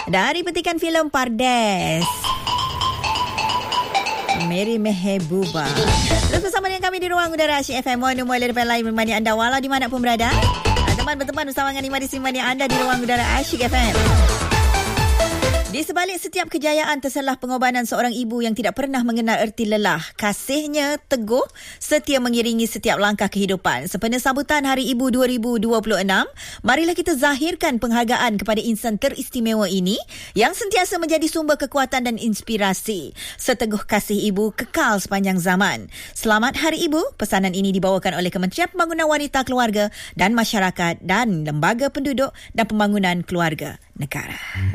Dari petikan filem Pardes, Mary Mehebuba. Terus bersama dengan kami di Ruang Udara Asyik FM. Mohon mula daripada lain menemani anda walau di mana pun berada. Teman berteman bersama dengan Imadi Simani anda di Ruang Udara Asyik FM. Di sebalik setiap kejayaan terselah pengorbanan seorang ibu yang tidak pernah mengenal erti lelah. Kasihnya teguh, setia mengiringi setiap langkah kehidupan. Sempena sambutan Hari Ibu 2026, marilah kita zahirkan penghargaan kepada insan teristimewa ini yang sentiasa menjadi sumber kekuatan dan inspirasi. Seteguh kasih ibu kekal sepanjang zaman. Selamat Hari Ibu. Pesanan ini dibawakan oleh Kementerian Pembangunan Wanita, Keluarga dan Masyarakat dan Lembaga Penduduk dan Pembangunan Keluarga Negara.